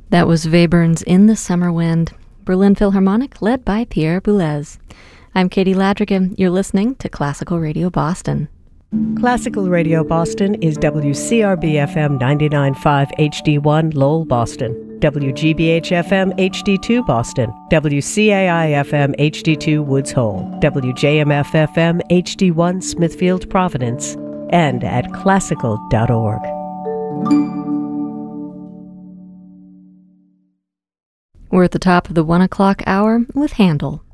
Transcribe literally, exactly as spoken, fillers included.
That was Webern's In the Summer Wind, Berlin Philharmonic, led by Pierre Boulez. I'm Katie Ladrigan. You're listening to Classical Radio Boston. Classical Radio Boston is W C R B F M ninety-nine point five H D one Lowell, Boston, W G B H F M H D two Boston, W C A I F M H D two Woods Hole, W J M F F M H D one Smithfield, Providence, and at classical dot org. We're at the top of the one o'clock hour with Handel.